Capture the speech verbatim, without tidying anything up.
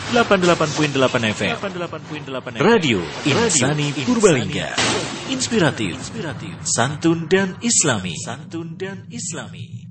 delapan puluh delapan koma delapan F M. Radio Insani Purbalingga. Inspiratif, santun dan islami. Santun dan islami.